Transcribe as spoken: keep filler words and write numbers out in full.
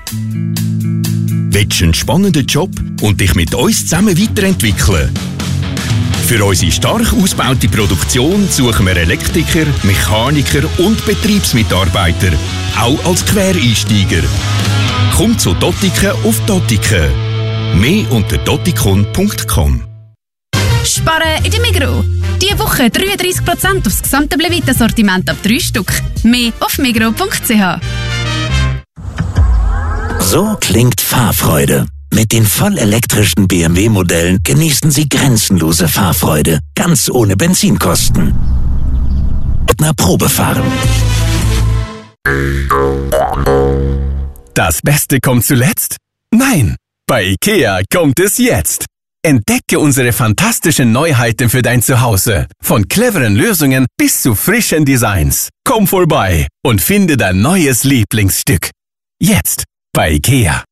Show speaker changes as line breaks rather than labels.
Willst du einen spannenden Job und dich mit uns zusammen weiterentwickeln? Für unsere stark ausgebaute Produktion suchen wir Elektriker, Mechaniker und Betriebsmitarbeiter, auch als Quereinsteiger. Komm zu Dottiken auf Dottiken. Mehr unter dottikon punkt com.
Sparen in der Migros. Diese Woche dreiunddreißig Prozent aufs gesamte Blevita-Sortiment ab drei Stück. Mehr auf migros punkt c h.
So klingt Fahrfreude. Mit den vollelektrischen B M W-Modellen genießen Sie grenzenlose Fahrfreude, ganz ohne Benzinkosten. Na, Probe fahren.
Das Beste kommt zuletzt? Nein, bei IKEA kommt es jetzt. Entdecke unsere fantastischen Neuheiten für dein Zuhause. Von cleveren Lösungen bis zu frischen Designs. Komm vorbei und finde dein neues Lieblingsstück. Jetzt bei IKEA.